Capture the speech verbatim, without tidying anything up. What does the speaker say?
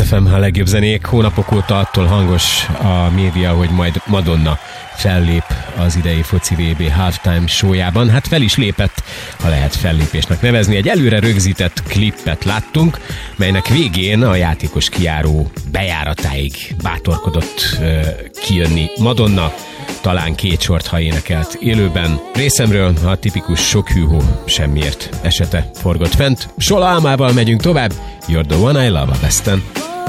ef em, a legjobb zenék. Hónapok óta attól hangos a média, hogy majd Madonna fellép az idei foci vé bé halftime showjában. Hát fel is lépett, ha lehet fellépésnek nevezni. Egy előre rögzített klippet láttunk, melynek végén a játékos kijáró bejáratáig bátorkodott ö, kijönni Madonna. Talán két sort, ha énekelt élőben. Részemről a tipikus sok hűhó semmiért esete forgott fent. Sola álmával megyünk tovább. You're the one I love a Westen.